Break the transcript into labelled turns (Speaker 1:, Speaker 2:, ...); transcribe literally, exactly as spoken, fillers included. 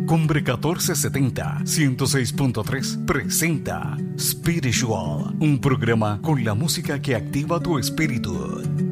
Speaker 1: Cumbre catorce setenta, ciento seis punto tres presenta Spiritual, un programa con la música que activa tu espíritu.